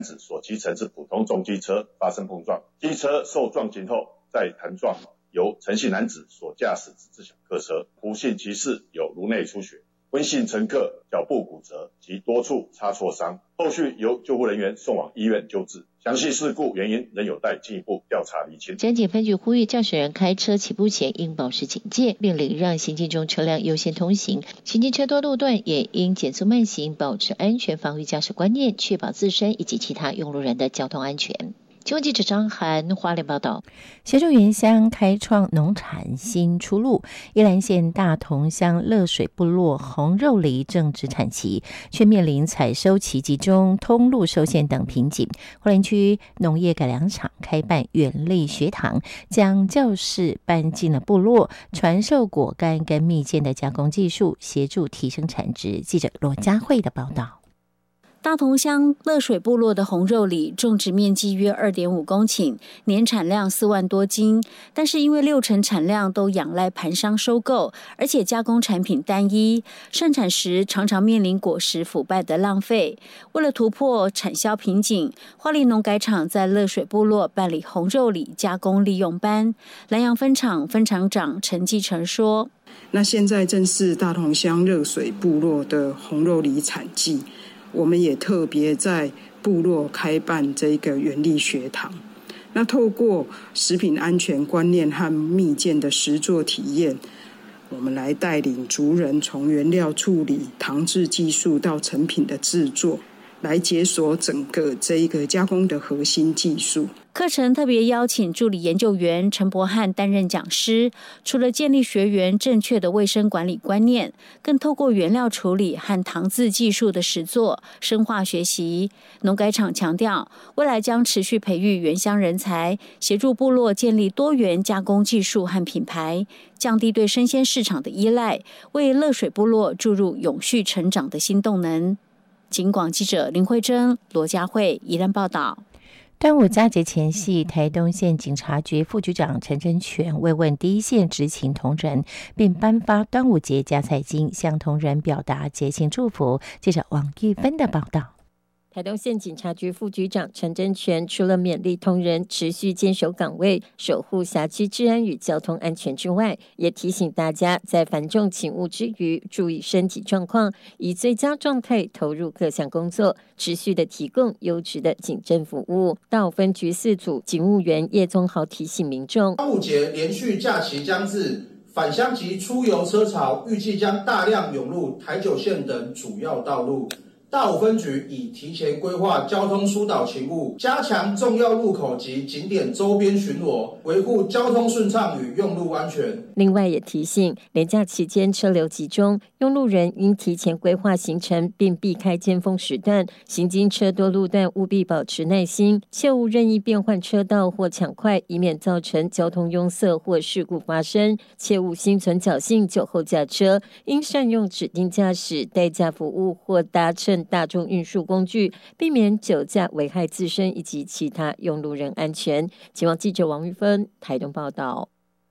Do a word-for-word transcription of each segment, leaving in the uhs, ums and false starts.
子所骑乘之普通重机车发生碰撞，机车受撞击后再弹撞由陈姓男子所驾驶之自小客车，胡姓骑士有颅内出血，温姓乘客脚部骨折及多处擦挫伤，后续由救护人员送往医院救治。详细事故原因仍有待进一步调查厘清。 检警分局呼吁驾驶人开车起步前应保持警戒，命令让行进中车辆优先通行，行进车多路段也应减速慢行，保持安全防御驾驶观念，确保自身以及其他用路人的交通安全。新闻记者张涵花莲报道。 协助原乡开创农产新出路，宜兰县大同乡乐水部落红肉梨正值产期，却面临采收期集中、通路受限等瓶颈。花莲区农业改良场开办园艺学堂，将教室搬进了部落，传授果干跟蜜饯的加工技术，协助提升产值。记者罗佳慧的报道。 大同乡乐水部落的红肉梨种植面积约 二点五公顷，年产量四万多斤，但是因为六成产量都仰赖盘商收购，而且加工产品单一，盛产时常常面临果实腐败的浪费。为了突破产销瓶颈，花莲农改场在乐水部落办理红肉梨加工利用班。南洋分厂分厂长陈继成说：“ 那现在正是大同乡乐水部落的红肉梨产季。”我们也特别在部落开办这个园艺学堂，那透过食品安全观念和蜜饯的实作体验，我们来带领族人从原料处理、糖制技术到成品的制作，来解锁整个这一个加工的核心技术。 课程特别邀请助理研究员陈柏翰担任讲师，除了建立学员正确的卫生管理观念，更透过原料处理和糖制技术的实作，深化学习。农改场强调，未来将持续培育原乡人才，协助部落建立多元加工技术和品牌，降低对生鲜市场的依赖，为乐水部落注入永续成长的新动能。警广记者林慧珍、罗佳慧宜兰报道。 端午佳节前夕，台东县警察局副局长陈真全慰问第一线执勤同仁，并颁发端午节加菜金，向同仁表达节庆祝福。记者王玉芬的报道。 台东县警察局副局长陈真全除了勉励同仁持续坚守岗位，守护辖区治安与交通安全之外，也提醒大家在繁重勤务之余，注意身体状况，以最佳状态投入各项工作，持续的提供优质的警政服务。到分局四组警务员叶宗豪提醒民众， 端午节连续假期将至，返乡及出游车潮预计将大量涌入台九线等主要道路。大武分局已提前规划交通疏导勤务，加强重要路口及景点周边巡逻，维护交通顺畅与用路安全。 另外也提醒，连假期间车流集中，用路人应提前规划行程，并避开尖峰时段。行经车多路段务必保持耐心，切勿任意变换车道或抢快，以免造成交通拥塞或事故发生。切勿心存侥幸酒后驾车，应善用指定驾驶、代驾服务或搭乘大众运输工具，避免酒驾危害自身以及其他用路人安全。警广记者王玉芬台东报道。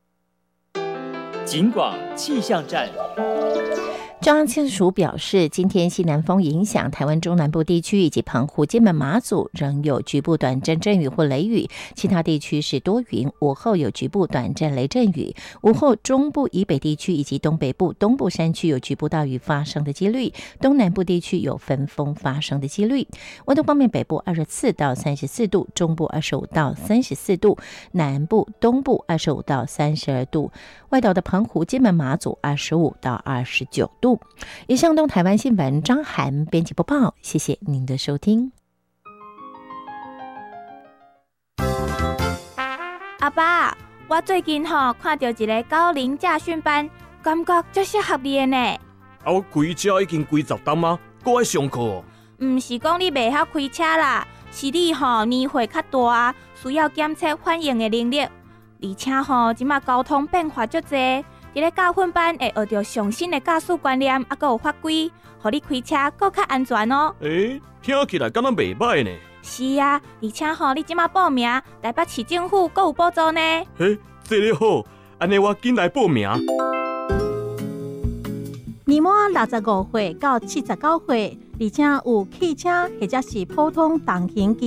警广气象站。 中央气象署表示，今天西南风影响台湾中南部地区以及澎湖、金门、马祖仍有局部短暂阵雨或雷雨，其他地区是多云，午后有局部短暂雷阵雨。午后中部以北地区以及东北部、东部山区有局部大雨发生的几率，东南部地区有分风发生的几率。温度方面，北部二十四到三十四度，中部二十五到三十四度，南部、东部二十五到三十二度，外岛的澎湖、金门、马祖二十五到二十九度。以上东台湾新闻，张涵编辑播报，谢谢您的收听。 阿爸，我最近吼看到一个高龄驾训班，感觉足适合你的呢。 啊，我开车已经几十档啊，还要上课哦。 唔是讲你袂晓开车啦，是你吼年岁较大，需要检测反应的能力，而且吼即马交通变化足济。伫咧教训班会学到上新的驾驶观念，啊，佮有法规，互你开车更较安全哦。 诶、欸，听起来敢若袂歹呢。 是啊，而且吼，你即马报名，台北市政府佮有补助呢。 诶、欸，这个好，安尼我紧来报名。 年满六十五岁到七十九岁，而且有汽车或者是普通重型机